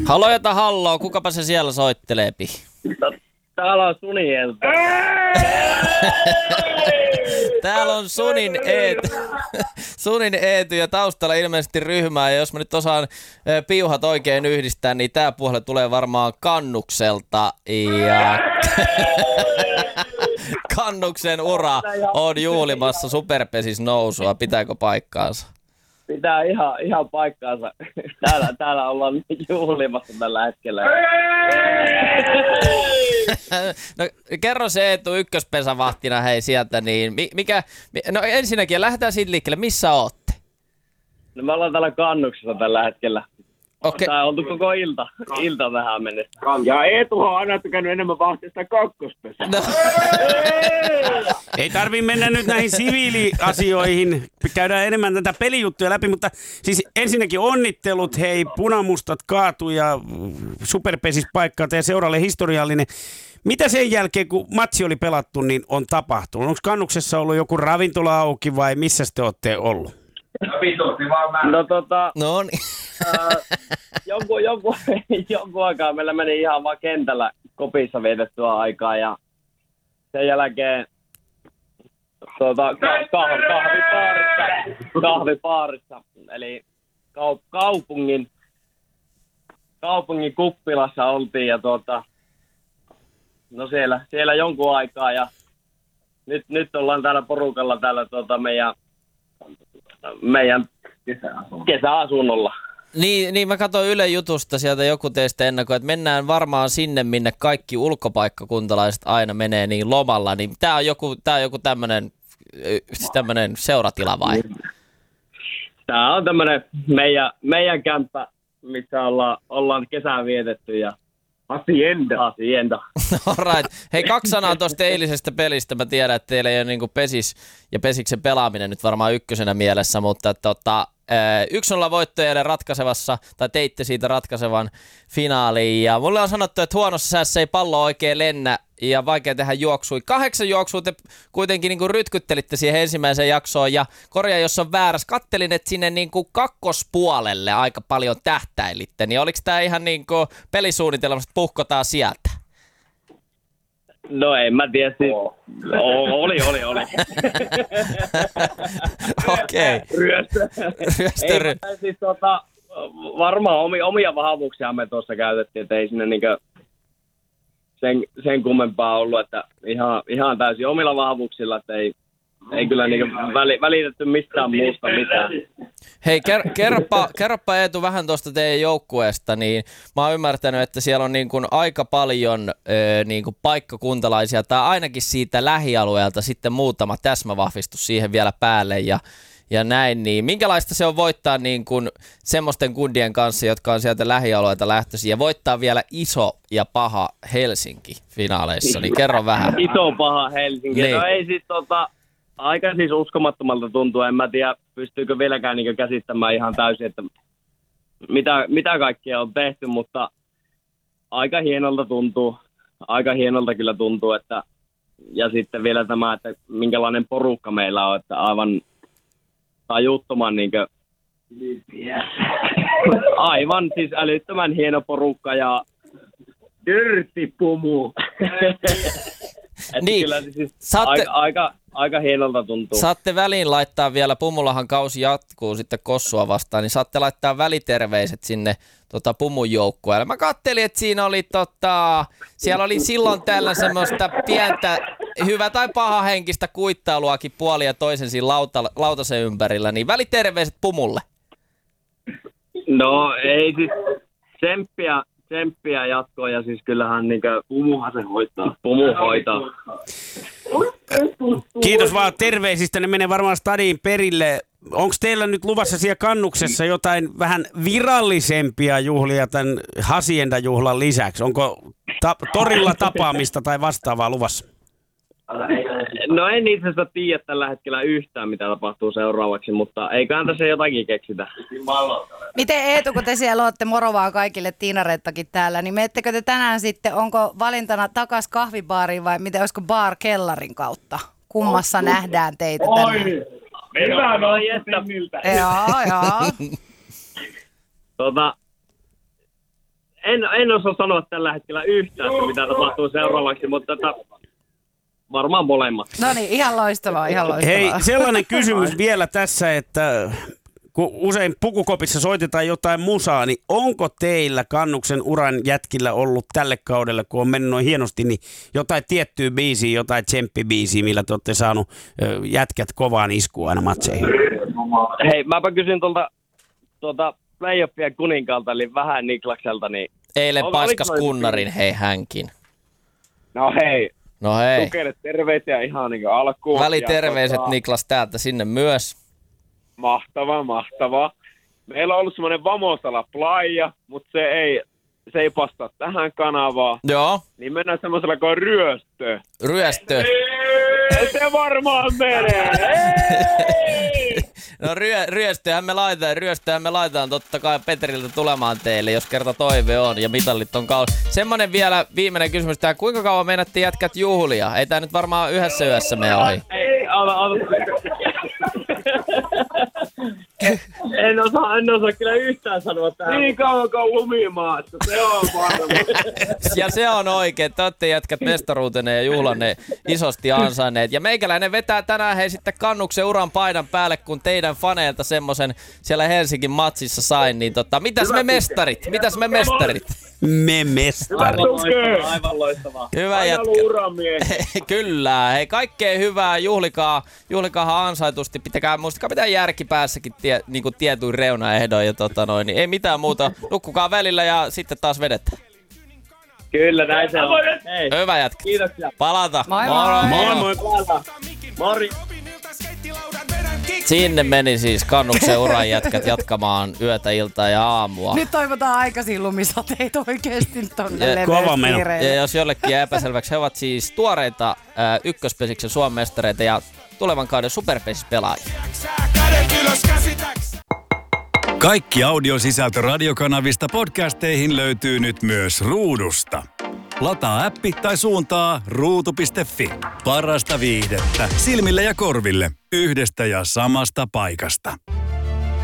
Halojata halloo, kukapa se siellä soitteleepi? Täällä on Suni Eetu. Täällä on Sunin Eetu ja taustalla ilmeisesti ryhmää. Ja jos mä nyt osaan piuhat oikein yhdistää, niin tää puolelle tulee varmaan Kannukselta. Ja Kannuksen ura on juhlimassa Superpesis nousua. Pitääkö paikkaansa? Pitää ihan paikkaansa. Täällä ollaan juhlimassa tällä hetkellä. No kerro se Eetu ykköspesavahtina hei sieltä, niin no ensinnäkin lähdetään siitä liikkeelle, missä ootte? No me ollaan täällä Kannuksessa tällä hetkellä. Okei. Tää on oltu koko ilta tähän mennessä. Ja Eetuhan on aina tykännyt enemmän vahtista kakkospesää. No. Ei tarvii mennä nyt näihin siviiliasioihin. Käydään enemmän tätä pelijuttuja läpi, mutta siis ensinnäkin onnittelut, hei, punamustat kaatu ja Superpesis paikkaa teidän seuralle historiallinen. Mitä sen jälkeen, kun matsi oli pelattu, niin on tapahtunut? Onko Kannuksessa ollut joku ravintola auki vai missä te olette ollut? No niin. Jonkun aikaa meillä meni ihan vaan kentällä kopissa vietettyä aikaa ja sen jälkeen kahvipaarissa eli kaupungin kuppilassa oltiin ja no siellä jonkun aikaa ja nyt ollaan täällä porukalla täällä meidän kesäasunnolla. Niin mä katsoin Yle Jutusta sieltä joku teistä ennakoi, että mennään varmaan sinne, minne kaikki ulkopaikkakuntalaiset aina menee niin lomalla, niin tää on joku tämmönen seuratila vai? Tää on tämmönen meidän kämppä, missä ollaan kesää vietetty ja Hacienda. Alright. Hei, 2 sanaa tuosta eilisestä pelistä. Mä tiedän, että teillä ei ole niinku Pesis ja Pesiksen pelaaminen nyt varmaan ykkösenä mielessä, mutta 1-0 voittojen ratkaisevassa, tai teitte siitä ratkaisevan finaaliin. Ja mulle on sanottu, että huonossa säässä ei pallo oikein lennä ja vaikea tehdä juoksui. 8 juoksua te kuitenkin niinku rytkyttelitte siihen ensimmäiseen jaksoon ja korjaa, jos on väärässä. Kattelin, että sinne niinku kakkospuolelle aika paljon tähtäilitte. Niin oliko tää ihan niinku pelisuunnitelmasta puhkotaan sieltä? No en mä tiedä. Oli. Okei. Ryöstö. Siis varmaan omia vahvuuksia me tuossa käytettiin, että ei sinne niinkö sen kummempaa ollut, että ihan täysin omilla vahvuuksilla, että ei kyllä niinkö välitetty mistään muusta mitään. Hei, kerropa Eetu vähän tuosta teidän joukkueesta, niin mä oon ymmärtänyt, että siellä on niin kuin aika paljon niin kuin paikkakuntalaisia, tai ainakin siitä lähialueelta sitten muutama täsmävahvistus siihen vielä päälle ja näin, niin minkälaista se on voittaa niin kuin semmoisten kundien kanssa, jotka on sieltä lähialueelta lähtöisiä, ja voittaa vielä iso ja paha Helsinki finaaleissa, niin kerro vähän. Iso paha Helsinki, niin. No ei siis aika siis uskomattomalta tuntuu, en mä tiedä pystyykö vieläkään niin käsittämään ihan täysin, että mitä kaikkea on tehty, mutta aika hienolta kyllä tuntuu, että ja sitten vielä tämä, että minkälainen porukka meillä on, että aivan tajuttoman niinkö aivan siis älyttömän hieno porukka ja Dirty pumu. Niin. Kyllä siis aika hienolta tuntuu. Saatte väliin laittaa vielä, Pumulahan kausi jatkuu sitten Kossua vastaan, niin saatte laittaa väliterveiset sinne Pumun joukkueelle. Mä kattelin, että siinä oli siellä oli silloin tällä semmoista pientä hyvä tai paha henkistä kuittailuakin puoli ja toisen siinä lautasen ympärillä, niin väliterveiset Pumulle. No ei siis tsemppiä jatkoa ja siis kyllähän niinkö Pumuhan se hoitaa. Pumu hoitaa. Kiitos vaan terveisistä, ne menee varmaan stadiin perille. Onko teillä nyt luvassa siellä Kannuksessa jotain vähän virallisempia juhlia tämän Hacienda-juhlan lisäksi? Onko torilla tapaamista tai vastaavaa luvassa? No en itse asiassa tiedä tällä hetkellä yhtään, mitä tapahtuu seuraavaksi, mutta eiköhän tässä jotakin keksitä. Miten Eetu, kun te siellä olette, moro vaan kaikille, Tiina-Reettakin täällä, niin menettekö te tänään sitten, onko valintana takas kahvibaariin vai miten, olisiko bar kellarin kautta? Kummassa nähdään teitä tänään? Hyvä noin, että Joo. En osaa sanoa tällä hetkellä yhtään, että mitä tapahtuu seuraavaksi, mutta varmaan molemmat. No niin, ihan loistavaa. Hei, sellainen kysymys vielä tässä, että kun usein pukukopissa soitetaan jotain musaa, niin onko teillä Kannuksen uran jätkillä ollut tälle kaudelle, kun on mennyt noin hienosti, niin jotain tiettyä biisiä, jotain tsemppibiisiä, millä te olette saanut jätkät kovaan iskuun aina matseihin? Hei, mäpä kysyn tuolta playoffien kuninkaalta, eli vähän Niklakselta, niin... Eilen paskas kunnarin, hei hänkin. No hei. Tukeille terveisiä ihan niin kuin alkuun. Väliterveiset Niklas täältä sinne myös. Mahtavaa. Meillä on ollut semmoinen Vamosala playa, mutta se ei pastaa tähän kanavaan. Joo. Niin mennään semmoisella kuin ryöstö. Ryöstö. Se varmaan menee. No ryöstöhän me laitetaan totta kai Petriltä tulemaan teille, jos kerta toive on ja mitallit on Semmonen vielä viimeinen kysymys tähän, kuinka kauan meinattiin jätkät juhlia? Ei tää nyt varmaan yhdessä yössä mene ohi. Ei, En osaa kyllä yhtään sanoa tähän. Niin kauan kuin lumimaassa, se on varma. Ja se on oikein, te olette jätkät mestaruutenne ja juhlanne isosti ansainneet. Ja meikäläinen vetää tänään hei sitten Kannuksen uran paidan päälle, kun teidän faneilta semmosen siellä Helsingin matsissa sain. Niin mitäs me mestarit? Me mestarit. Aivan loistavaa. Hyvä jätkä. Kyllä. Hei, kaikkea hyvää. Juhlikaahan ansaitusti. Muistakaa pitää järki päässäkin niinku tietyin reunaehdoin. Ja niin ei mitään muuta. Nukkukaa välillä ja sitten taas vedetään. Kyllä, näin se on. Hei. Hyvä jätkä. Kiitoksia. Palata. Moi. Mori. Sinne meni siis Kannuksen uran jätkät jatkamaan yötä, iltaa ja aamua. Nyt toivotaan aikaisin lumisateita oikeesti tonne kova meno. Ja jos jollekin jää epäselväksi, he ovat siis tuoreita ykköspesiksen Suomen mestareita ja tulevan kauden superpesispelaajia. Kaikki audiosisältö radiokanavista podcasteihin löytyy nyt myös Ruudusta. Lataa appi tai suuntaa ruutu.fi. Parasta viihdettä silmille ja korville yhdestä ja samasta paikasta.